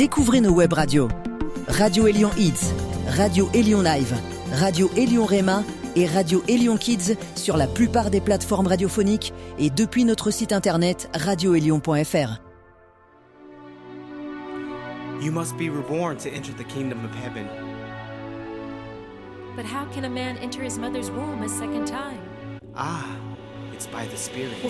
Découvrez nos web radios. Radio Élion Hits, Radio Élion Live, Radio Élion Réma et Radio Élion Kids sur la plupart des plateformes radiophoniques et depuis notre site internet radioélion.fr. You must be reborn to enter the kingdom of heaven. But how can a man enter his mother's womb a second time? It's by the Spirit. Well,